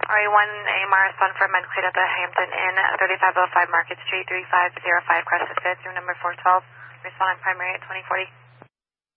RE1A Mars Fund for Medclade at the Hampton Inn, 3505 Market Street, 3505 Crescent Fifth, room number 412. Respond on primary at 2040.